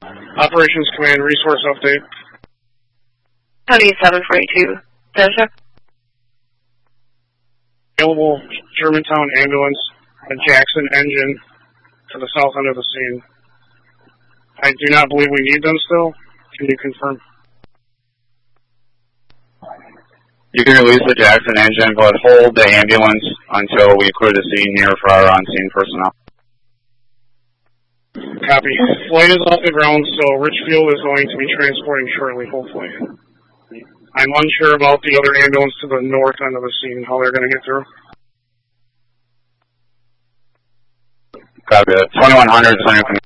Operations Command, resource update. County 742. Desha. Available Germantown ambulance, a Jackson engine to the south end of the scene. I do not believe we need them still. Can you confirm? You can release the Jackson engine, but hold the ambulance until we clear the scene here for our on-scene personnel. Copy. Flight is off the ground, so Richfield is going to be transporting shortly, hopefully. I'm unsure about the other ambulance to the north end of the scene, how they're going to get through. Copy that. 2100 is on your command.